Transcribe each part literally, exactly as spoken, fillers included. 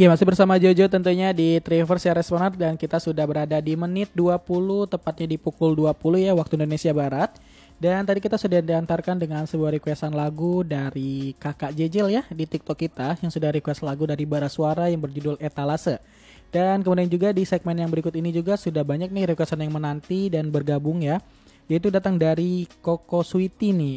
Ya, masih bersama Jojo tentunya di Traverse ya Responer, dan kita sudah berada di menit dua puluh, tepatnya di pukul dua puluh ya waktu Indonesia Barat. Dan tadi kita sudah diantarkan dengan sebuah requestan lagu dari Kakak Jejel ya di TikTok kita, yang sudah request lagu dari Bara Suara yang berjudul Etalase. Dan kemudian juga di segmen yang berikut ini juga sudah banyak nih requestan yang menanti dan bergabung ya, yaitu datang dari Koko Sweety nih.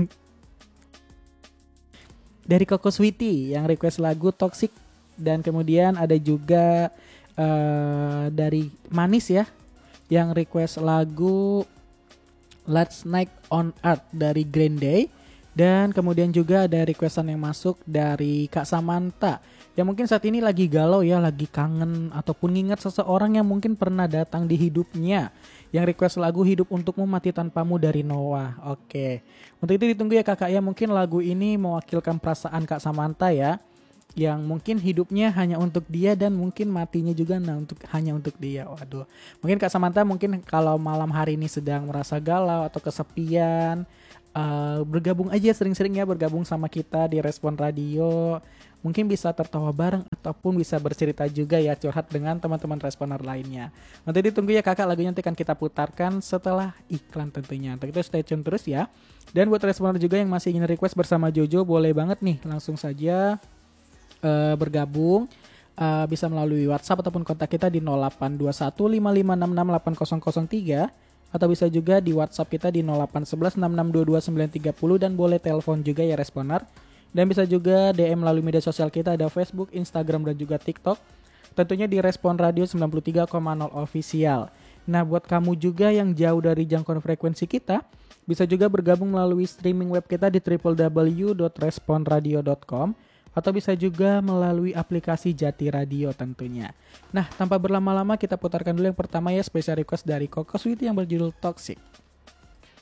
Dari Koko Sweety yang request lagu Toxic. Dan kemudian ada juga uh, dari Manis ya, yang request lagu Last Night on Earth dari Green Day. Dan kemudian juga ada requestan yang masuk dari Kak Samantha, yang mungkin saat ini lagi galau ya, lagi kangen ataupun nginget seseorang yang mungkin pernah datang di hidupnya, yang request lagu Hidup Untukmu Mati Tanpamu dari Noah. Oke, untuk itu ditunggu ya kakak ya, mungkin lagu ini mewakilkan perasaan Kak Samantha ya, yang mungkin hidupnya hanya untuk dia dan mungkin matinya juga nah untuk hanya untuk dia. Waduh, mungkin Kak Samantha mungkin kalau malam hari ini sedang merasa galau atau kesepian, uh, bergabung aja sering-sering ya, bergabung sama kita di Respon Radio. Mungkin bisa tertawa bareng ataupun bisa bercerita juga ya, curhat dengan teman-teman Responer lainnya. Nanti ditunggu ya kakak, lagunya nanti akan kita putarkan setelah iklan tentunya. Untuk itu stay tune terus ya. Dan buat Responer juga yang masih ingin request bersama Jojo, boleh banget nih langsung saja Uh, bergabung, uh, bisa melalui WhatsApp ataupun kontak kita di nol delapan dua satu lima lima enam enam delapan nol nol tiga, atau bisa juga di WhatsApp kita di nol delapan satu satu enam enam dua dua sembilan tiga nol, dan boleh telepon juga ya Responer. Dan bisa juga D M melalui media sosial kita, ada Facebook, Instagram, dan juga TikTok. Tentunya di Respon Radio sembilan puluh tiga koma nol Official. Nah, buat kamu juga yang jauh dari jangkauan frekuensi kita, bisa juga bergabung melalui streaming web kita di w w w dot respon radio dot com, atau bisa juga melalui aplikasi Jati Radio tentunya. Nah, tanpa berlama-lama kita putarkan dulu yang pertama ya, special request dari Koko Sweety yang berjudul Toxic.